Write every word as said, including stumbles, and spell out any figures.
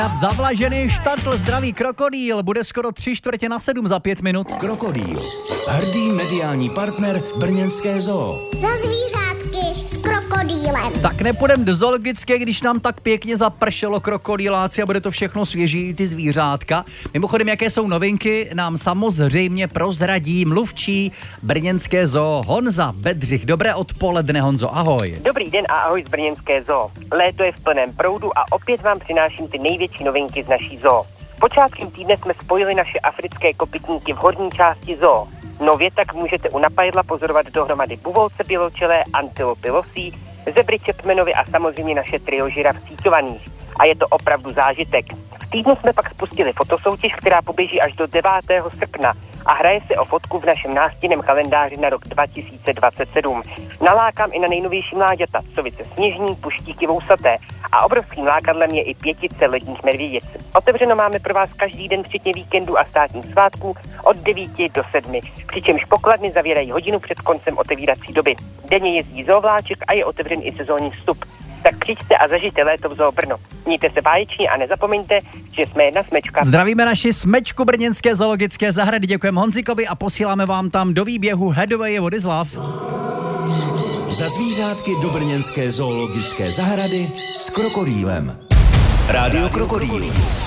Zavlažený štatl, zdravý krokodýl, bude skoro tři čtvrtě na sedm za pět minut. Krokodýl, hrdý mediální partner brněnské zoo. Za zvířátky s krokodýlem. Tak nepůjdem do zoologické, když nám tak pěkně zapršelo krokodýláci a bude to všechno svěží, ty zvířátka. Mimochodem, jaké jsou novinky, nám samozřejmě prozradí mluvčí brněnské zoo Honza Bedřich. Dobré odpoledne, Honzo, ahoj. Dobrý den a ahoj z brněnské zoo. Léto je v plném proudu a opět vám přináším ty největší novinky z naší zoo. Počátkem týdne jsme spojili naše africké kopytníky v horní části zoo. Nově tak můžete u napajedla pozorovat dohromady buvolce běločelé, antilopy losí, zebry čepmenovi a samozřejmě naše trio žirav síťovaných. A je to opravdu zážitek. V týdnu jsme pak spustili fotosoutěž, která poběží až do devátého srpna a hraje se o fotku v našem nástinném kalendáři na rok dva tisíce dvacet sedm. Nalákám i na nejnovější mláďata, sovice sněžní, puštíky vousaté a obrovským lákadlem je i pětice ledních medvědic. Otevřeno máme pro vás každý den včetně víkendu a státních svátků od devíti do sedmi, přičemž pokladny zavírají hodinu před koncem otevírací doby. Denně jezdí zoovláček a je otevřen i sezónní vstup. Tak přijďte a zažijte léto v Zoo Brno. Mějte se báječně a nezapomeňte, že jsme jedna smečka. Zdravíme naši smečku brněnské zoologické zahrady, děkujeme Honzikovi a posíláme vám tam do výběhu Headway Vodislav. Za zvířátky do brněnské zoologické zahrady s krokodýlem. Rádio Krokodýl.